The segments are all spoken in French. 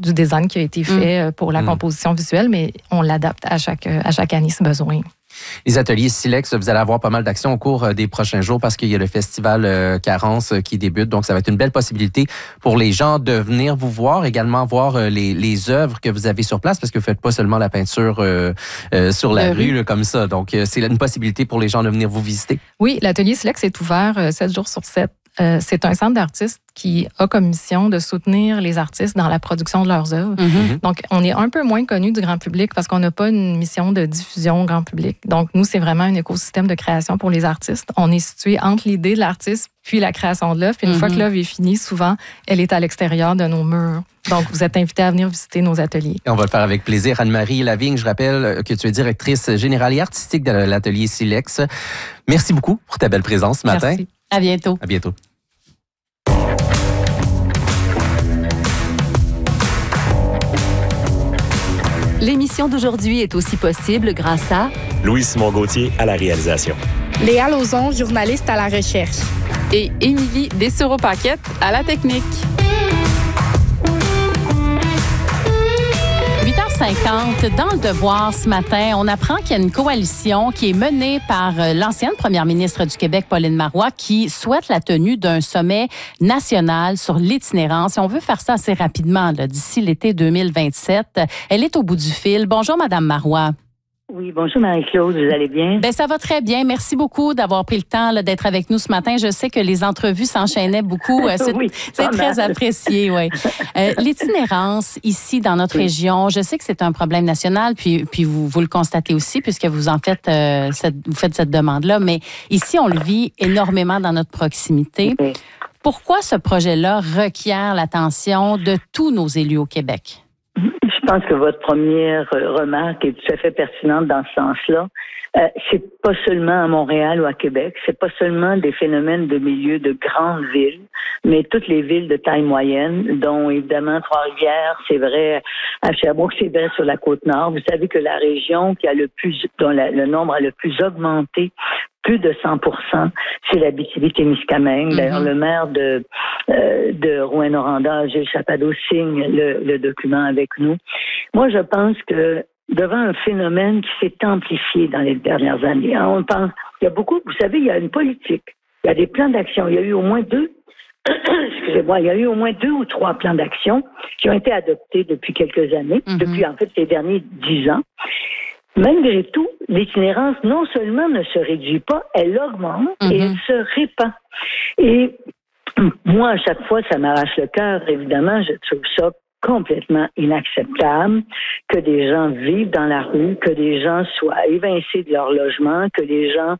du design qui a été fait pour la composition visuelle, mais on l'adapte à chaque année si besoin. Les ateliers Silex, vous allez avoir pas mal d'actions au cours des prochains jours parce qu'il y a le festival Carence qui débute. Donc, ça va être une belle possibilité pour les gens de venir vous voir, également voir les œuvres que vous avez sur place parce que vous ne faites pas seulement la peinture sur la rue là, comme ça. Donc, c'est une possibilité pour les gens de venir vous visiter. Oui, l'atelier Silex est ouvert 7 jours sur 7. C'est un centre d'artistes qui a comme mission de soutenir les artistes dans la production de leurs œuvres. Donc, on est un peu moins connu du grand public parce qu'on n'a pas une mission de diffusion au grand public. Donc, nous, c'est vraiment un écosystème de création pour les artistes. On est situé entre l'idée de l'artiste puis la création de l'œuvre. Puis une fois que l'œuvre est finie, souvent, elle est à l'extérieur de nos murs. Donc, vous êtes invités à venir visiter nos ateliers. Et on va le faire avec plaisir. Anne-Marie Lavigne, je rappelle que tu es directrice générale et artistique de l'atelier Silex. Merci beaucoup pour ta belle présence ce matin. Merci. À bientôt. À bientôt. L'émission d'aujourd'hui est aussi possible grâce à Louis-Simon Gauthier à la réalisation. Léa Lauzon, journaliste à la recherche. Et Émilie Dessureau-Paquette à la technique. 8h50, dans le Devoir ce matin, on apprend qu'il y a une coalition qui est menée par l'ancienne première ministre du Québec, Pauline Marois, qui souhaite la tenue d'un sommet national sur l'itinérance. Et on veut faire ça assez rapidement, là, d'ici l'été 2027. Elle est au bout du fil. Bonjour, Madame Marois. Oui, bonjour Marie-Claude, vous allez bien? Ben ça va très bien. Merci beaucoup d'avoir pris le temps là, d'être avec nous ce matin. Je sais que les entrevues s'enchaînaient beaucoup. C'est très apprécié, oui. L'itinérance ici dans notre région, je sais que c'est un problème national, puis vous le constatez aussi puisque vous en faites vous faites cette demande-là. Mais ici, on le vit énormément dans notre proximité. Oui. Pourquoi ce projet-là requiert l'attention de tous nos élus au Québec? Je pense que votre première remarque est tout à fait pertinente dans ce sens-là. C'est pas seulement à Montréal ou à Québec, c'est pas seulement des phénomènes de milieu de grandes villes, mais toutes les villes de taille moyenne, dont évidemment Trois-Rivières, c'est vrai à Sherbrooke, c'est vrai sur la Côte-Nord. Vous savez que la région dont le nombre a le plus augmenté, plus de 100%, c'est l'Abitibi-Témiscamingue. D'ailleurs, le maire de Rouyn-Noranda, Gilles Chapado, signe le document avec nous. Moi, je pense que devant un phénomène qui s'est amplifié dans les dernières années, on pense, il y a beaucoup, vous savez, il y a une politique, il y a des plans d'action, il y a eu au moins deux ou trois plans d'action qui ont été adoptés depuis quelques années, depuis en fait les derniers 10 ans. Malgré tout, l'itinérance non seulement ne se réduit pas, elle augmente et elle se répand. Et moi, à chaque fois, ça m'arrache le cœur, évidemment, je trouve ça complètement inacceptable que des gens vivent dans la rue, que des gens soient évincés de leur logement, que des gens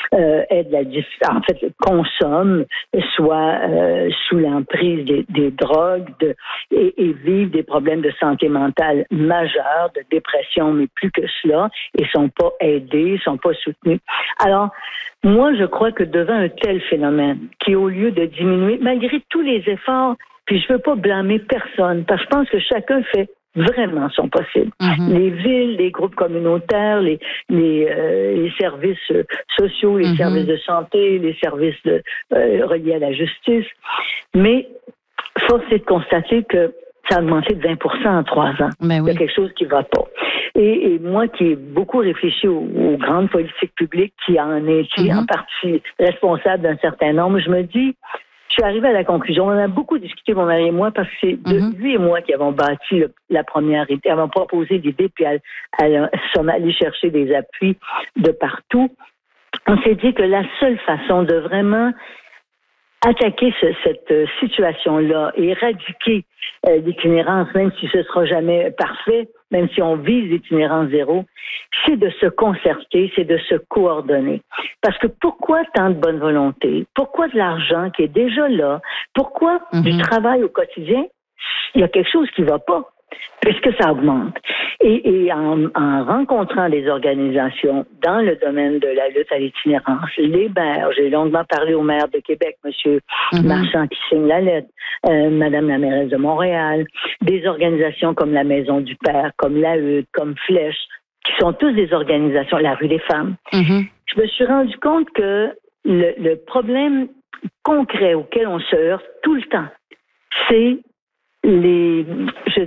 consomment, soient sous l'emprise des drogues et vivent des problèmes de santé mentale majeurs, de dépression, mais plus que cela, et sont pas aidés, sont pas soutenus. Alors, moi, je crois que devant un tel phénomène, qui au lieu de diminuer, malgré tous les efforts, puis je veux pas blâmer personne, parce que je pense que chacun fait vraiment son possible. Les villes, les groupes communautaires, les services sociaux, les services de santé, les services reliés à la justice. Mais force est de constater que ça a augmenté de 20% en 3 ans. Ben oui. Il y a quelque chose qui va pas. Et moi qui ai beaucoup réfléchi aux grandes politiques publiques qui en étaient en partie responsables d'un certain nombre, je me dis, je suis arrivée à la conclusion. On en a beaucoup discuté, mon mari et moi, parce que c'est lui et moi qui avons bâti la première idée, avons proposé l'idée, puis sommes allés chercher des appuis de partout. On s'est dit que la seule façon de vraiment attaquer cette situation-là et éradiquer l'itinérance, même si ce ne sera jamais parfait, même si on vise l'itinérance zéro, c'est de se concerter, c'est de se coordonner. Parce que pourquoi tant de bonne volonté? Pourquoi de l'argent qui est déjà là? Pourquoi du travail au quotidien? Il y a quelque chose qui ne va pas, puisque ça augmente. Et en rencontrant des organisations dans le domaine de la lutte à l'itinérance, les maires, j'ai longuement parlé au maire de Québec, M. Marchand, qui signe la lettre, Mme la mairesse de Montréal, des organisations comme la Maison du Père, comme la HUD, comme Flèche, qui sont tous des organisations, la Rue des Femmes. Je me suis rendu compte que le problème concret auquel on se heurte tout le temps, c'est